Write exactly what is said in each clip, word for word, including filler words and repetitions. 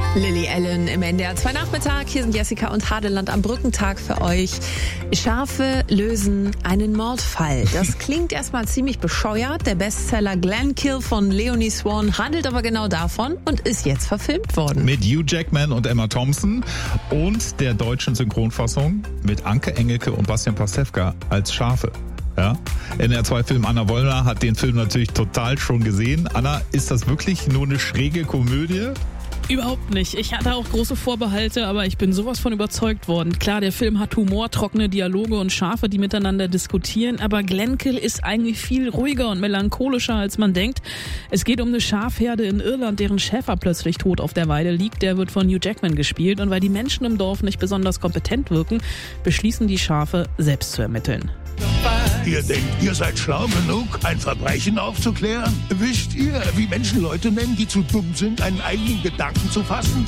Lily Allen im N D R zwei Nachmittag. Hier sind Jessica und Hadeland am Brückentag für euch. Schafe lösen einen Mordfall. Das klingt erstmal ziemlich bescheuert. Der Bestseller Glenkill von Leonie Swan handelt aber genau davon und ist jetzt verfilmt worden. Mit Hugh Jackman und Emma Thompson und der deutschen Synchronfassung mit Anke Engelke und Bastian Pastewka als Schafe. Ja. N D R zwei Film Anna Wollner hat den Film natürlich total schon gesehen. Anna, ist das wirklich nur eine schräge Komödie? Überhaupt nicht. Ich hatte auch große Vorbehalte, aber ich bin sowas von überzeugt worden. Klar, der Film hat Humor, trockene Dialoge und Schafe, die miteinander diskutieren, aber Glenkill ist eigentlich viel ruhiger und melancholischer, als man denkt. Es geht um eine Schafherde in Irland, deren Schäfer plötzlich tot auf der Weide liegt. Der wird von Hugh Jackman gespielt und weil die Menschen im Dorf nicht besonders kompetent wirken, beschließen die Schafe, selbst zu ermitteln. Ihr denkt, ihr seid schlau genug, ein Verbrechen aufzuklären? Wisst ihr, wie Menschen Leute nennen, die zu dumm sind, einen eigenen Gedanken zu fassen?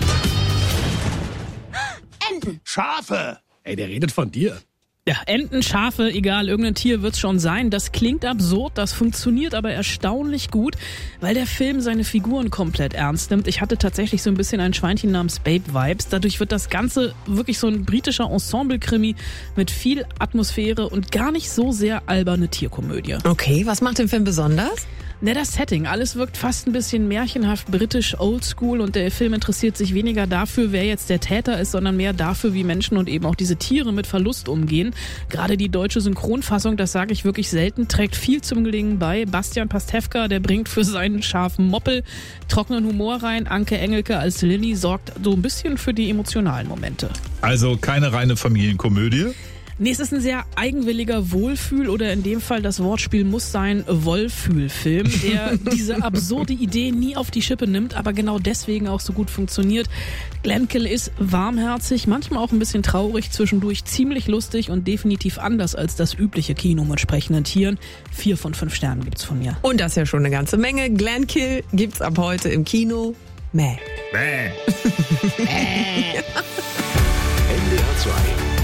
Enten. Schafe. Ey, der redet von dir. Ja, Enten, Schafe, egal, irgendein Tier wird's schon sein. Das klingt absurd, das funktioniert aber erstaunlich gut, weil der Film seine Figuren komplett ernst nimmt. Ich hatte tatsächlich so ein bisschen ein Schweinchen namens Babe-Vibes. Dadurch wird das Ganze wirklich so ein britischer Ensemble-Krimi mit viel Atmosphäre und gar nicht so sehr alberne Tierkomödie. Okay, was macht den Film besonders? Ne, das Setting. Alles wirkt fast ein bisschen märchenhaft britisch, oldschool und der Film interessiert sich weniger dafür, wer jetzt der Täter ist, sondern mehr dafür, wie Menschen und eben auch diese Tiere mit Verlust umgehen. Gerade die deutsche Synchronfassung, das sage ich wirklich selten, trägt viel zum Gelingen bei. Bastian Pastewka, der bringt für seinen scharfen Moppel trockenen Humor rein. Anke Engelke als Lilly sorgt so ein bisschen für die emotionalen Momente. Also keine reine Familienkomödie? Nee, es ist ein sehr eigenwilliger Wohlfühl oder in dem Fall das Wortspiel muss sein Wohlfühlfilm, der diese absurde Idee nie auf die Schippe nimmt, aber genau deswegen auch so gut funktioniert. Glenkill ist warmherzig, manchmal auch ein bisschen traurig, zwischendurch ziemlich lustig und definitiv anders als das übliche Kino mit sprechenden Tieren. Vier von fünf Sternen gibt's von mir. Und das ist ja schon eine ganze Menge. Glenkill gibt's ab heute im Kino. Mäh. Mäh. N D R zwei